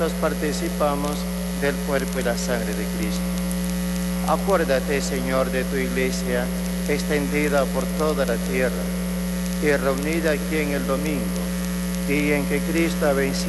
participamos del cuerpo y la sangre de Cristo. Acuérdate, Señor, de tu iglesia extendida por toda la tierra y reunida aquí en el domingo, día en que Cristo ha vencido